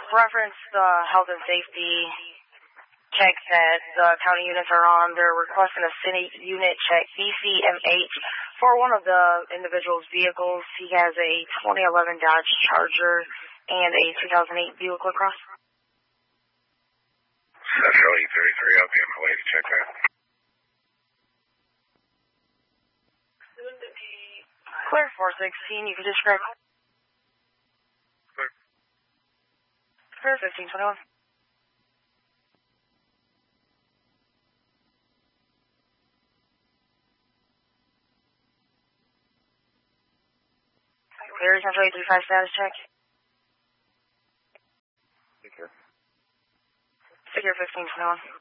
reference the health and safety check that the county units are on. They're requesting a city unit check, BCMH, for one of the individual's vehicles. He has a 2011 Dodge Charger and a 2008 Buick LaCrosse. Charlie 33, I'll be on my way to check that. Clear 416, you can describe. Clear 1521. Clear Central 835 status check. Take care. Figure 1521.